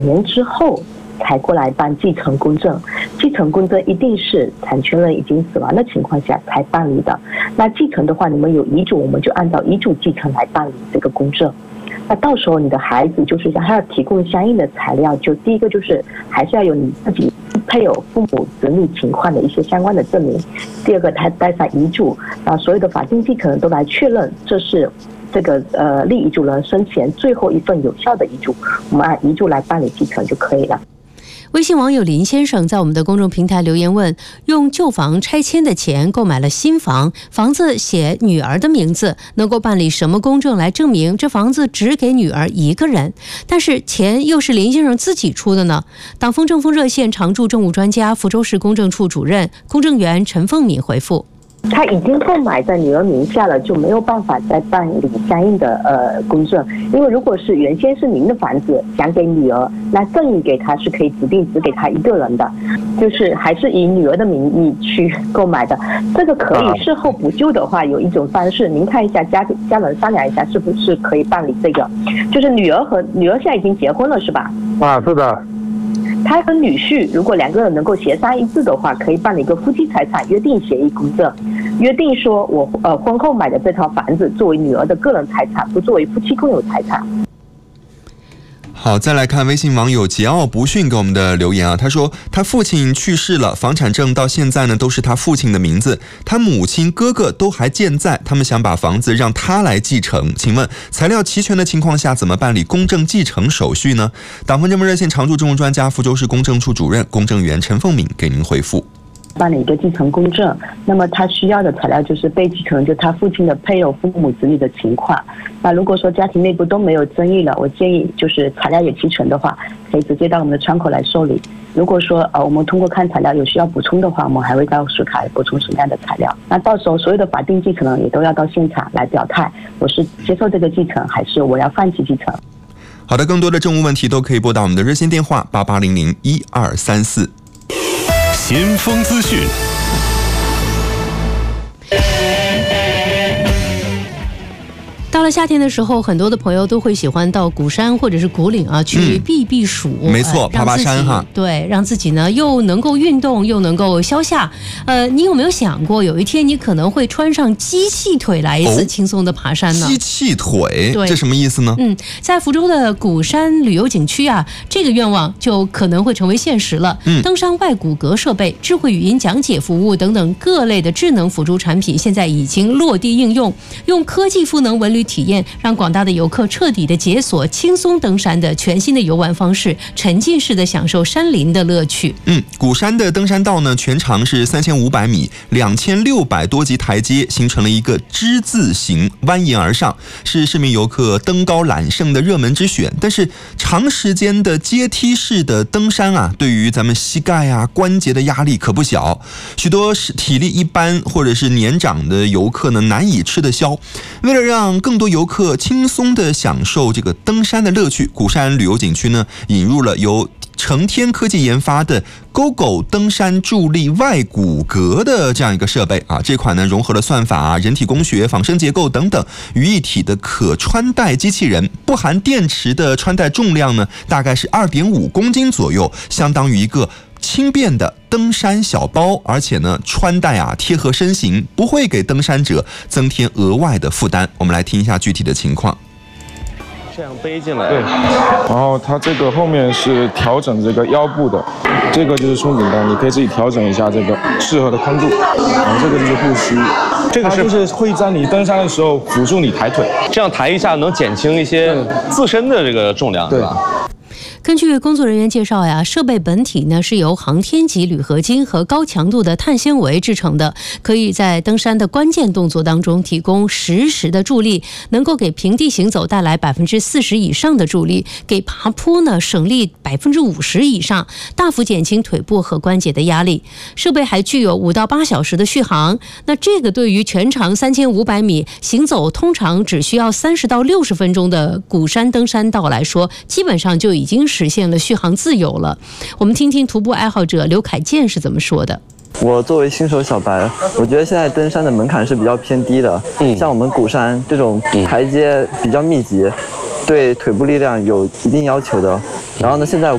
年之后才过来办继承公证。继承公证一定是产权人已经死亡的情况下才办理的。那继承的话，你们有遗嘱，我们就按照遗嘱继承来办理这个公证。那到时候你的孩子就是还要提供相应的材料，就第一个就是还是要有你自己配偶、父母、子女情况的一些相关的证明。第二个，他带上遗嘱，那所有的法定继承人都来确认这是这个立遗嘱人生前最后一份有效的遗嘱，我们按遗嘱来办理继承就可以了。 微信网友林先生在我们的公众平台留言问：用旧房拆迁的钱购买了新房，房子写女儿的名字，能够办理什么公证来证明这房子只给女儿一个人？但是钱又是林先生自己出的呢？党风政风热线常驻政务专家、福州市公证处主任、公证员陈凤敏回复： 他已经购买在女儿名下了，就没有办法再办理相应的公证。因为如果是原先是您的房子想给女儿，那赠与给她是可以指定只给她一个人的，就是还是以女儿的名义去购买的。这个可以事后补救的话，有一种方式，您看一下家人商量一下，是不是可以办理这个？就是女儿现在已经结婚了，是吧？ 是的。 他和女婿如果两个人能够协商一致的话，可以办理一个夫妻财产约定协议公证，约定说我婚后买的这套房子作为女儿的个人财产，不作为夫妻共有财产。 好，再来看微信网友桀骜不驯给我们的留言啊，他说他父亲去世了，房产证到现在呢都是他父亲的名字，他母亲哥哥都还健在，他们想把房子让他来继承，请问材料齐全的情况下怎么办理公证继承手续呢？党风政风热线常驻政务专家、福州市公证处主任、公证员陈凤敏给您回复。 办理一个继承公证，那么他需要的材料就是被继承人就他父亲的配偶、父母、子女的情况。那如果说家庭内部都没有争议了，我建议就是材料也齐全的话，可以直接到我们的窗口来受理。如果说我们通过看材料有需要补充的话，我们还会告诉他补充什么样的材料。那到时候所有的法定继承人也都要到现场来表态，我是接受这个继承，还是我要放弃继承。 好的，更多的政务问题都可以拨打我们的热线电话88001234。 先锋资讯。 到了夏天的时候，很多的朋友都会喜欢到鼓山或者是鼓岭啊去避暑， 没错，爬山哈。 对，让自己呢又能够运动，又能够消夏。你有没有想过，有一天你可能会穿上机器腿来一次轻松的爬山呢？ 机器腿， 对， 这什么意思呢？ 在福州的鼓山旅游景区啊，这个愿望就可能会成为现实了。登山外骨骼设备、智慧语音讲解服务等等各类的智能辅助产品，现在已经落地应用，用科技赋能文旅体验，让广大的游客彻底的解锁轻松登山的全新的游玩方式，沉浸式的享受山林的乐趣。 鼓山的登山道呢，全长是3500米，2600多级台阶形成了一个之字形，蜿蜒而上，是市民游客登高揽胜的热门之选。但是长时间的阶梯式的登山啊，对于咱们膝盖啊、关节的压力可不小，许多体力一般或者是年长的游客呢，难以吃得消。为了让更多游客轻松地享受这个登山的乐趣，鼓山旅游景区呢引入了由成天科技研发的 GoGo 登山助力外骨骼的这样一个设备啊，这款呢融合了算法、人体工学、仿生结构等等于一体的可穿戴机器人，不含电池的穿戴重量呢大概是2.5公斤左右，相当于一个轻便的登山小包，而且呢穿戴贴合身形，不会给登山者增添额外的负担。我们来听一下具体的情况。 这样背进来， 对，然后它这个后面是调整这个腰部的，这个就是松紧带，你可以自己调整一下这个适合的宽度，然后这个就是护膝，这个就是会在你登山的时候辅助你抬腿， 这样抬一下能减轻一些自身的这个重量，对吧？ 根据工作人员介绍呀，设备本体呢是由航天级铝合金和高强度的碳纤维制成的，可以在登山的关键动作当中提供实时的助力，能够给平地行走带来40%以上的助力，给爬坡呢省力50%以上，大幅减轻腿部和关节的压力。设备还具有5到8小时的续航，那这个对于全长3500米、行走通常只需要30到60分钟的鼓山登山道来说，基本上就已经实现了续航自由了。我们听听徒步爱好者刘凯健是怎么说的。 我作为新手小白，我觉得现在登山的门槛是比较偏低的。像我们鼓山这种台阶比较密集，对腿部力量有一定要求的。然后呢，现在